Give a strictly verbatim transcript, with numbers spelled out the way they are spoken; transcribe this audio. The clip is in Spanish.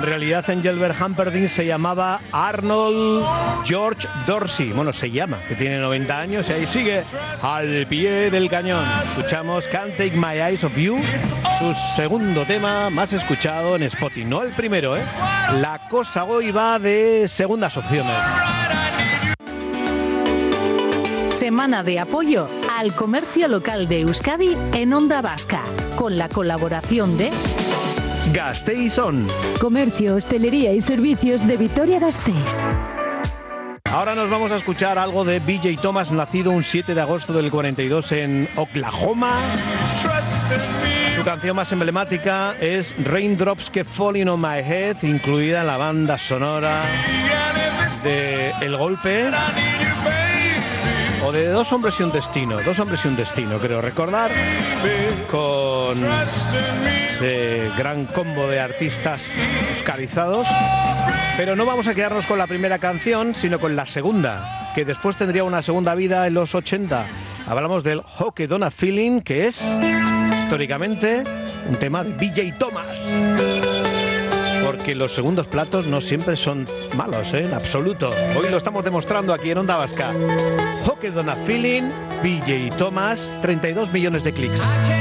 realidad en Gilbert Humperdinck se llamaba Arnold George Dorsey. Bueno, se llama, que tiene noventa años y ahí sigue al pie del cañón. Escuchamos Can't Take My Eyes Off You, su segundo tema más escuchado en Spotify. No el primero, ¿eh? La cosa hoy va de segundas opciones. Semana de apoyo al comercio local de Euskadi en Onda Vasca, con la colaboración de Gasteiz On. Comercio, hostelería y servicios de Vitoria-Gasteiz. Ahora nos vamos a escuchar algo de B J Thomas, nacido un siete de agosto del cuarenta y dos en Oklahoma. Su canción más emblemática es Raindrops Keep Falling on My Head, incluida en la banda sonora de El Golpe, o de Dos hombres y un destino, Dos hombres y un destino, creo recordar, con ese gran combo de artistas oscarizados. Pero no vamos a quedarnos con la primera canción, sino con la segunda, que después tendría una segunda vida en los ochenta. Hablamos del Hockey Donut Feeling, que es históricamente un tema de B J Thomas. Porque los segundos platos no siempre son malos, ¿eh? En absoluto. Hoy lo estamos demostrando aquí en Onda Vasca. Hockey Donut Feeling, B J Thomas, treinta y dos millones de clics.